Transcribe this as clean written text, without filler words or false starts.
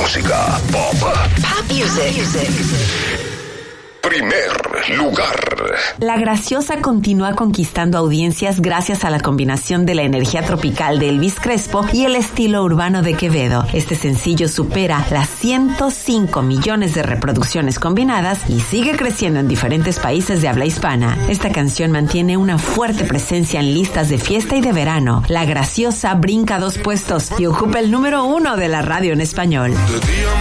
música pop. Pop music. Primer lugar. La Graciosa continúa conquistando audiencias gracias a la combinación de la energía tropical de Elvis Crespo y el estilo urbano de Quevedo. Este sencillo supera las 105 millones de reproducciones combinadas y sigue creciendo en diferentes países de habla hispana. Esta canción mantiene una fuerte presencia en listas de fiesta y de verano. La Graciosa brinca 2 puestos y ocupa el número 1 de la radio en español.